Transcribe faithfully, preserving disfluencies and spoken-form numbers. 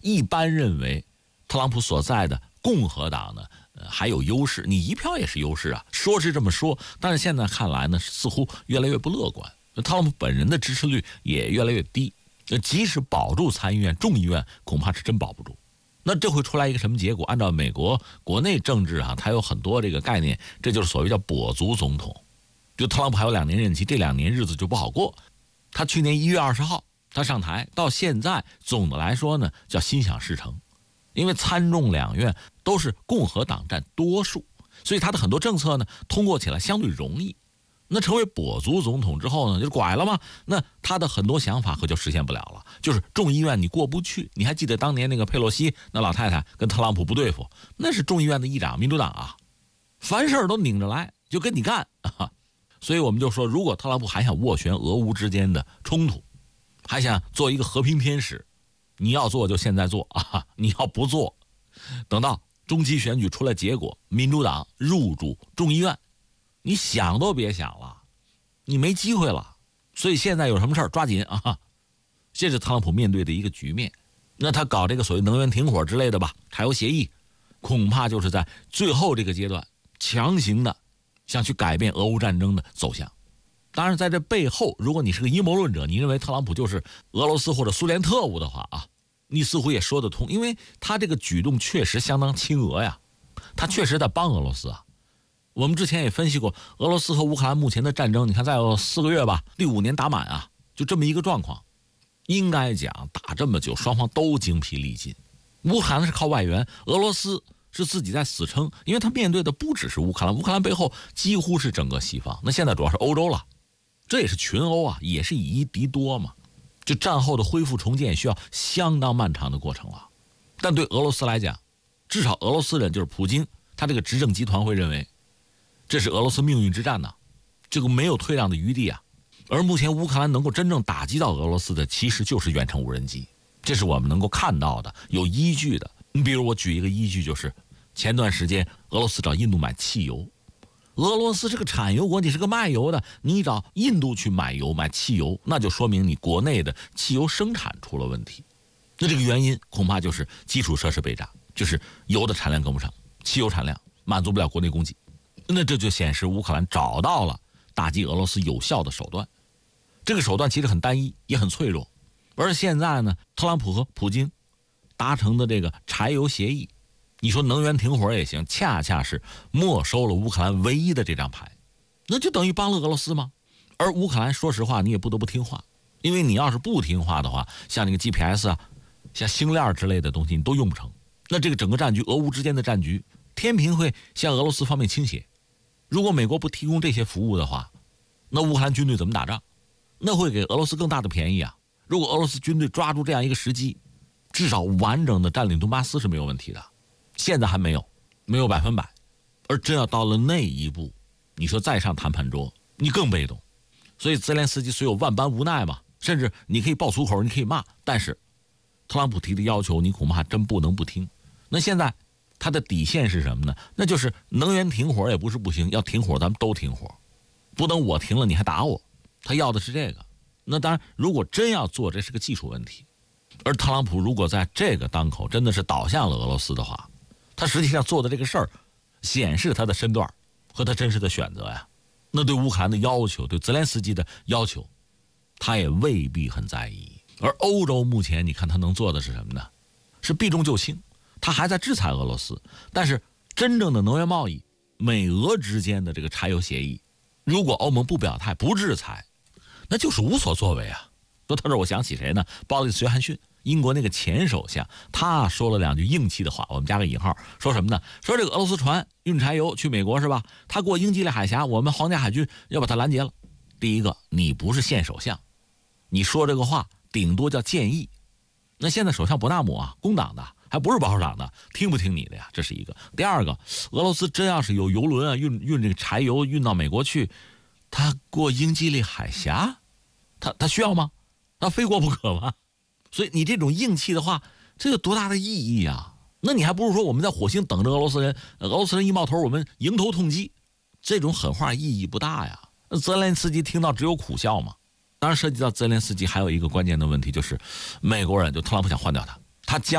一般认为特朗普所在的共和党呢，呃，还有优势，你一票也是优势啊。说是这么说，但是现在看来呢，似乎越来越不乐观。特朗普本人的支持率也越来越低，即使保住参议院、众议院，恐怕是真保不住。那这会出来一个什么结果？按照美国国内政治啊，它有很多这个概念，这就是所谓叫跛足总统。就特朗普还有两年任期，这两年日子就不好过。他去年一月二十号他上台，到现在总的来说呢，叫心想事成。因为参众两院都是共和党占多数，所以他的很多政策呢通过起来相对容易。那成为跛足总统之后呢，就拐了吗？那他的很多想法可就实现不了了。就是众议院你过不去，你还记得当年那个佩洛西那老太太跟特朗普不对付，那是众议院的议长，民主党啊，凡事都拧着来，就跟你干啊。所以我们就说，如果特朗普还想斡旋俄乌之间的冲突，还想做一个和平天使，你要做就现在做啊！你要不做，等到中期选举出来结果，民主党入主众议院，你想都别想了，你没机会了。所以现在有什么事儿抓紧啊！这是特朗普面对的一个局面。那他搞这个所谓能源停火之类的吧，柴油协议，恐怕就是在最后这个阶段强行的想去改变俄乌战争的走向。当然在这背后，如果你是个阴谋论者，你认为特朗普就是俄罗斯或者苏联特务的话啊，你似乎也说得通，因为他这个举动确实相当亲俄呀，他确实在帮俄罗斯啊。我们之前也分析过，俄罗斯和乌克兰目前的战争，你看再有四个月吧，第五年打满啊，就这么一个状况。应该讲打这么久，双方都精疲力尽。乌克兰是靠外援，俄罗斯是自己在死撑，因为他面对的不只是乌克兰，乌克兰背后几乎是整个西方，那现在主要是欧洲了。这也是群欧啊，也是以一敌多嘛。就战后的恢复重建需要相当漫长的过程了。但对俄罗斯来讲，至少俄罗斯人就是普京，他这个执政集团会认为，这是俄罗斯命运之战呢，这个没有退让的余地啊。而目前乌克兰能够真正打击到俄罗斯的，其实就是远程无人机，这是我们能够看到的，有依据的。你比如我举一个依据，就是前段时间俄罗斯找印度买汽油。俄罗斯是个产油国，你是个卖油的，你找印度去买油买汽油，那就说明你国内的汽油生产出了问题。那这个原因恐怕就是基础设施被炸，就是油的产量跟不上，汽油产量满足不了国内供给。那这就显示乌克兰找到了打击俄罗斯有效的手段。这个手段其实很单一，也很脆弱。而现在呢，特朗普和普京达成的这个柴油协议，你说能源停火也行，恰恰是没收了乌克兰唯一的这张牌，那就等于帮了俄罗斯吗？而乌克兰说实话你也不得不听话，因为你要是不听话的话，像那个 G P S 啊，像星链之类的东西你都用不成。那这个整个战局，俄乌之间的战局天平会向俄罗斯方面倾斜。如果美国不提供这些服务的话，那乌克兰军队怎么打仗？那会给俄罗斯更大的便宜啊。如果俄罗斯军队抓住这样一个时机，至少完整的占领东巴斯是没有问题的。现在还没有，没有百分百。而真要到了那一步，你说再上谈判桌，你更被动。所以泽连斯基虽有万般无奈嘛，甚至你可以爆粗口，你可以骂，但是特朗普提的要求你恐怕还真不能不听。那现在他的底线是什么呢？那就是能源停火也不是不行，要停火咱们都停火，不能我停了你还打我。他要的是这个。那当然如果真要做，这是个技术问题。而特朗普如果在这个当口真的是倒向了俄罗斯的话，他实际上做的这个事儿显示他的身段和他真实的选择呀。那对乌克兰的要求，对泽连斯基的要求，他也未必很在意。而欧洲目前你看他能做的是什么呢？是避重就轻，他还在制裁俄罗斯，但是真正的能源贸易，美俄之间的这个柴油协议，如果欧盟不表态不制裁，那就是无所作为啊。说到这儿我想起谁呢？鲍里斯·约翰逊，英国那个前首相，他说了两句硬气的话，我们加个引号，说什么呢？说这个俄罗斯船运柴油去美国是吧？他过英吉利海峡，我们皇家海军要把他拦截了。第一个，你不是现首相，你说这个话顶多叫建议。那现在首相伯纳姆啊，工党的，还不是保守党的，听不听你的呀？这是一个。第二个，俄罗斯真要是有油轮啊，运运这个柴油运到美国去，他过英吉利海峡，他他需要吗？他非过不可吗？所以你这种硬气的话，这有多大的意义啊？那你还不如说我们在火星等着俄罗斯人，俄罗斯人一冒头我们迎头痛击，这种狠话意义不大呀。泽连斯基听到只有苦笑嘛。当然涉及到泽连斯基还有一个关键的问题，就是美国人就特朗普想换掉他，他将